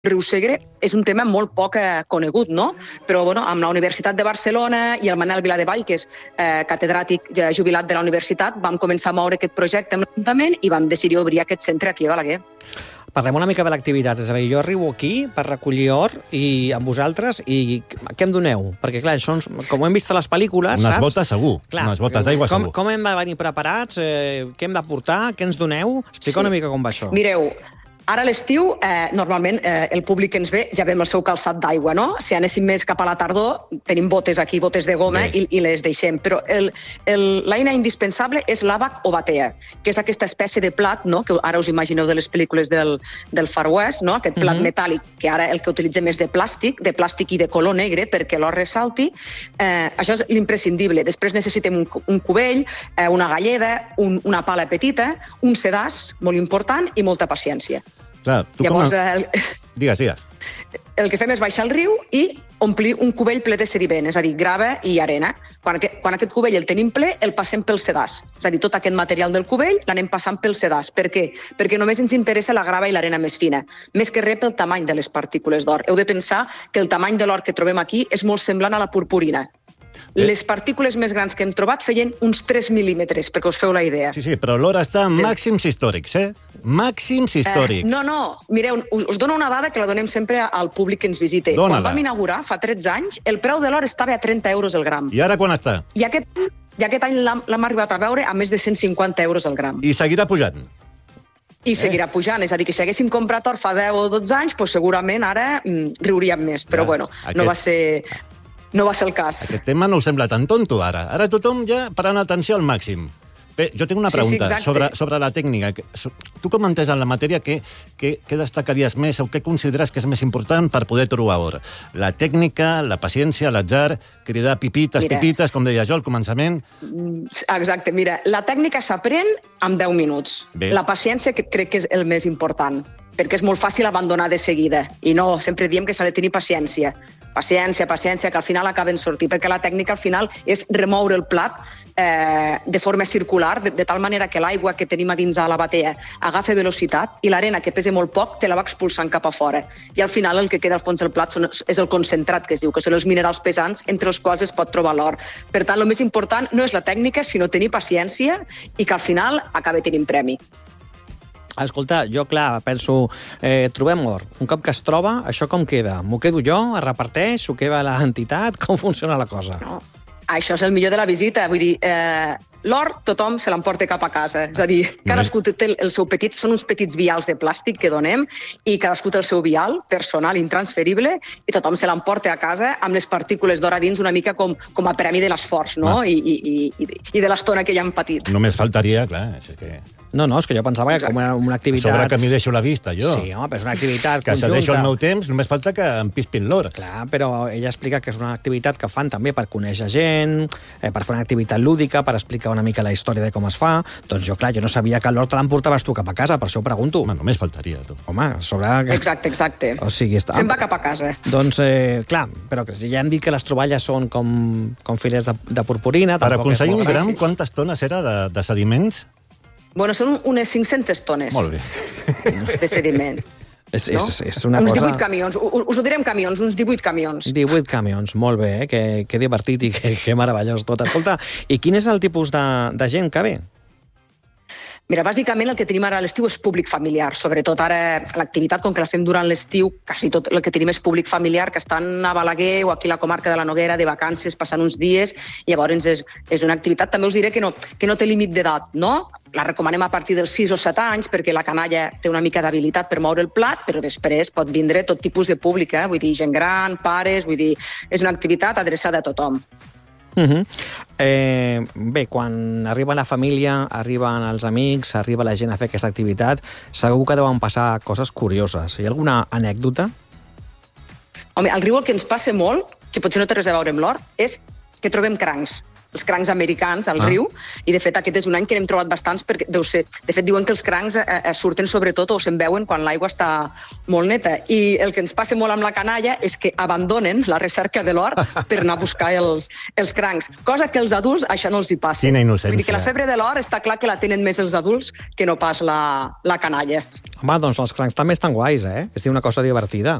Riu Segre és un tema molt poc conegut, no? Però bueno, amb la Universitat de Barcelona i el Manel Viladevall, que és catedràtic jubilat de la universitat, vam començar a moure aquest projecte amb l'Ajuntament i vam decidir obrir aquest centre aquí a Balaguer. Parlem una mica de l'activitat. És a dir, jo arribo aquí per recollir or i amb vosaltres i què em doneu? Perquè, clar, això, com ho hem vist a les pel·lícules, unes saps? botes segur, clar, unes botes d'aigua segur. Com hem de venir preparats? Què hem de portar? Què ens doneu? Explica una mica com va això. Mireu, ara a l'estiu, normalment, el públic que ens ve ja ve amb el seu calçat d'aigua, no? Si anéssim més cap a la tardor, tenim botes aquí, botes de goma, i les deixem. Però l'eina indispensable és l'àbac o batea, que és aquesta espècie de plat, no?, que ara us imagineu de les pel·lícules del Far West, no?, aquest plat metàl·lic, que ara el que utilitzem és de plàstic i de color negre perquè l'or ressalti. Això és l'imprescindible. Després necessitem un cubell, una galleda, una pala petita, un sedàs, molt important, i molta paciència. Clar, llavors, Digues. El que fem és baixar al riu i omplir un cubell ple de sediment, és a dir, grava i arena. Quan aquest cubell el tenim ple, el passem pel sedàs. És a dir, tot aquest material del cubell l'anem passant pel sedàs. Per què? Perquè només ens interessa la grava i l'arena més fina. Més que res pel tamany de les partícules d'or. Heu de pensar que el tamany de l'or que trobem aquí és molt semblant a la purpurina. Les partícules més grans que hem trobat feien uns 3 mil·límetres, perquè us feu la idea. Sí, però l'or està en màxims històrics, Màxims històrics. No. Mireu, us dono una dada que la donem sempre al públic que ens visita. Dóna-la. Quan vam inaugurar, fa 13 anys, el preu de l'or estava a 30 euros el gram. I ara quan està? I aquest any l'hem arribat a veure a més de 150 euros el gram. I seguirà pujant? I seguirà pujant, és a dir, que si haguéssim comprat or fa 10 o 12 anys, doncs segurament ara riuríem més. Però bueno, no va ser el cas. Aquest tema no us sembla tan tonto, ara. Ara tothom ja parant atenció al màxim. Bé, jo tinc una pregunta sobre la tècnica. Tu, com entès en la matèria, què destacaries més o què consideres que és més important per poder trobar or? La tècnica, la paciència, l'atzar, cridar pipites, com deia jo al començament? Exacte, mira, la tècnica s'aprèn en 10 minuts. La paciència crec que és el més important, perquè és molt fàcil abandonar de seguida. I no, sempre diem que s'ha de tenir paciència. Paciència, que al final acaben sortint, perquè la tècnica al final és remoure el plat de forma circular, de tal manera que l'aigua que tenim a dins a la batea agafa velocitat i l'arena, que pesa molt poc, te la va expulsant cap a fora. I al final el que queda al fons del plat és el concentrat, que es diu, que són els minerals pesants entre els quals es pot trobar l'or. Per tant, el més important no és la tècnica, sinó tenir paciència i que al final acabi tenint premi. Escolta, jo, clar, penso, trobem or. Un cop que es troba, això com queda? M'ho quedo jo? Es reparteix? S'ho queda l'entitat? Com funciona la cosa? No. Això és el millor de la visita. Vull dir, l'or tothom se l'emporta cap a casa. És a dir, cadascú té el seu petit... Són uns petits vials de plàstic que donem i cadascú té el seu vial personal, intransferible, i tothom se l'emporta a casa amb les partícules d'or a dins una mica com a premi de l'esforç, no? I de l'estona que ja han patit. Només faltaria, clar, és que... No, és que jo pensava que com una activitat... Sobre que m'hi deixo la vista, jo. Sí, home, però és una activitat que conjunta. Que deixo el meu temps, només falta que em pispin l'or. Clar, però ella explica que és una activitat que fan també per conèixer gent, per fer una activitat lúdica, per explicar una mica la història de com es fa. Doncs jo, clar, jo no sabia que l'or te l'emportaves tu cap a casa, per això ho pregunto. Home, només faltaria, tu. Home, sobre... Exacte. O sigui, se'n va cap a casa. Doncs, clar, però ja hem dit que les troballes són com filets de purpurina. Per aconseguir un gram, quantes tones era de sediments? Bueno, són unes 500 tones. Molt bé. De sediment. És una uns cosa... 18 camions, us ho direm camions, uns 18 camions. 18 camions, molt bé, que divertit i que meravellós tot. Escolta, i quin és el tipus de gent que ve? Mira, bàsicament el que tenim ara a l'estiu és públic familiar, sobretot ara l'activitat, com que la fem durant l'estiu, quasi tot el que tenim és públic familiar, que estan a Balaguer o aquí a la comarca de la Noguera de vacances, passant uns dies, i llavors és una activitat, també us diré que no té límit d'edat, no? La recomanem a partir dels 6 o 7 anys, perquè la canalla té una mica d'habilitat per moure el plat, però després pot vindre tot tipus de públic, vull dir, gent gran, pares, vull dir, és una activitat adreçada a tothom. Bé, quan arriba la família, arriben els amics, arriba la gent a fer aquesta activitat, segur que deuen passar coses curioses. Hi ha alguna anècdota? Home, al riu el que ens passa molt, que potser no té res a veure amb l'or, és que trobem crancs. els crancs americans al riu, i de fet aquest és un any que n'hem trobat bastants, perquè deu ser, de fet diuen que els crancs surten sobretot o se'n veuen quan l'aigua està molt neta, i el que ens passa molt amb la canalla és que abandonen la recerca de l'or per anar a buscar els crancs, cosa que els adults això no els hi passa. Quina innocència. Vull dir que la febre de l'or està clar que la tenen més els adults que no pas la canalla. Home, doncs els crancs també estan guais, És dir, una cosa divertida.